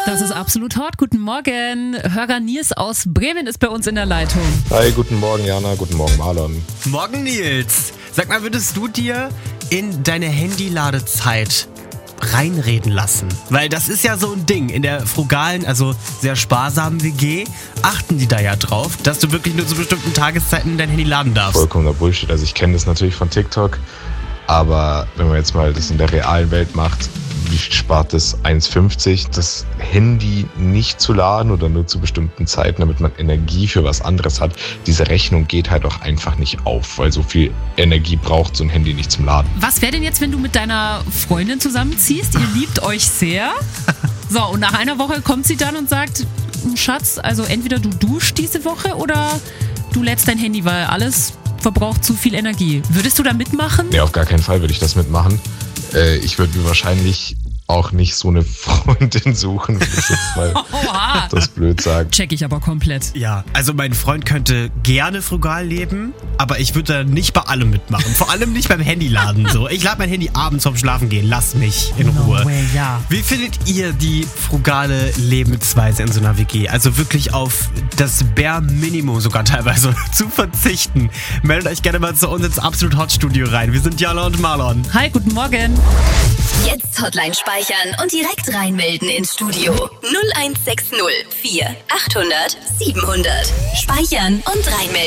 Das ist absolut hot. Guten Morgen. Hörer Nils aus Bremen ist bei uns in der Leitung. Hi, guten Morgen Jana, guten Morgen Marlon. Morgen Nils. Sag mal, würdest du dir in deine Handyladezeit reinreden lassen? Weil das ist ja so ein Ding. In der frugalen, also sehr sparsamen WG achten die da ja drauf, dass du wirklich nur zu bestimmten Tageszeiten dein Handy laden darfst. Vollkommener Bullshit. Also ich kenne das natürlich von TikTok, aber wenn man jetzt mal das in der realen Welt macht, wie spart es 1,50 das Handy nicht zu laden oder nur zu bestimmten Zeiten, damit man Energie für was anderes hat. Diese Rechnung geht halt auch einfach nicht auf, weil so viel Energie braucht so ein Handy nicht zum Laden. Was wäre denn jetzt, wenn du mit deiner Freundin zusammenziehst? Ihr liebt euch sehr. So, und nach einer Woche kommt sie dann und sagt, Schatz, also entweder du duschst diese Woche oder du lädst dein Handy, weil alles verbraucht zu viel Energie. Würdest du da mitmachen? Nee, auf gar keinen Fall würde ich das mitmachen. Ich würde mir wahrscheinlich auch nicht so eine Freundin suchen, will ich jetzt mal das blöd sagen. Check ich aber komplett. Ja, also mein Freund könnte gerne frugal leben, aber ich würde da nicht bei allem mitmachen. Vor allem nicht beim Handyladen. So. Ich lade mein Handy abends vorm Schlafen gehen. Lass mich in Ruhe. No way, ja. Wie findet ihr die frugale Lebensweise in so einer WG? Also wirklich auf das Bare Minimum sogar teilweise zu verzichten. Meldet euch gerne mal zu uns ins Absolut Hot Studio rein. Wir sind Jana und Marlon. Hi, guten Morgen. Jetzt Hotline speichern und direkt reinmelden ins Studio. 0160 4 800 700. Speichern und reinmelden.